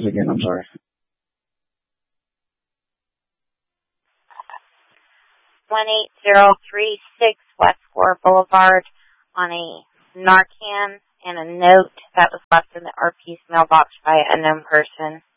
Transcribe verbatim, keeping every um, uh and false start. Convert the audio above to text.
addresses again? I'm sorry. one eight zero three six West Gore Boulevard on a Narcan and a note that was left in the R P's mailbox by a unknown person.